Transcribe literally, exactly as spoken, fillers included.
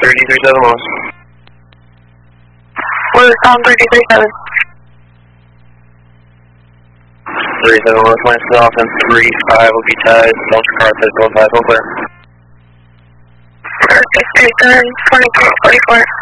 thirty-three seven Lewis. Lewis on thirty-three seven. thirty-seven Lewis, line south and three five will be tied. Don't car says go five, go clear. Perfect, three seven, twenty-two forty-four.